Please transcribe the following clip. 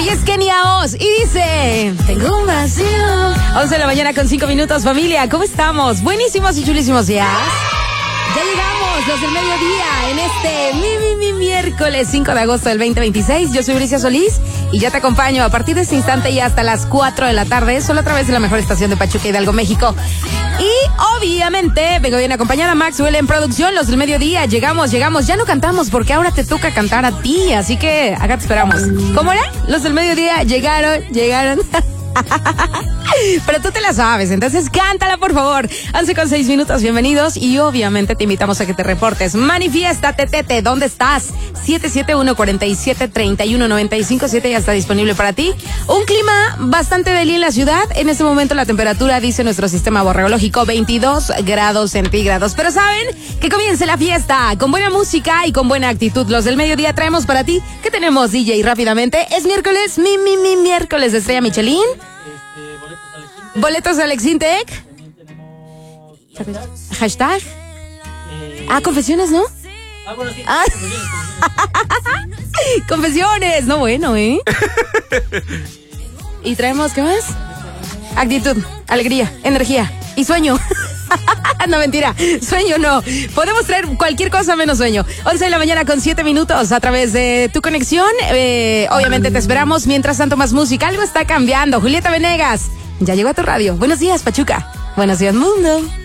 Ella es Kenia Oz y dice: tengo un vacío. 11 de la mañana con 5 minutos, familia. ¿Cómo estamos? Buenísimos y chulísimos días. Ya llegamos, los del mediodía, en este miércoles 5 de agosto del 2026. Yo soy Bricia Solís y ya te acompaño a partir de este instante y hasta las 4 de la tarde, solo a través de la mejor estación de Pachuca, Hidalgo, México. Y obviamente vengo bien acompañada, Maxwell en producción, los del mediodía. Llegamos. Ya no cantamos porque ahora te toca cantar a ti, así que acá te esperamos. ¿Cómo era? Los del mediodía llegaron. Pero tú te la sabes, entonces cántala, por favor. 11 con 6 minutos, bienvenidos. Y obviamente te invitamos a que te reportes. Manifiéstate, tete, ¿dónde estás? 771-47-31-95-7 ya está disponible para ti. Un clima bastante deli en la ciudad. En este momento la temperatura, dice nuestro sistema borreológico, 22 grados centígrados. Pero saben que comience la fiesta con buena música y con buena actitud. Los del mediodía traemos para ti. ¿Qué tenemos, DJ? Rápidamente, es miércoles, miércoles de Estrella Michelin. Boletos de Alex Intec. Hashtag. Confesiones, ¿no? Bueno, sí. Confesiones, no bueno, ¿eh? Y traemos, ¿qué más? Actitud, alegría, energía y sueño. No, mentira, sueño no. Podemos traer cualquier cosa menos sueño. 11 de la mañana con 7 minutos a través de tu conexión. Obviamente te esperamos. Mientras tanto, más música. Algo está cambiando. Julieta Venegas ya llegó a tu radio. Buenos días, Pachuca. Buenos días, mundo.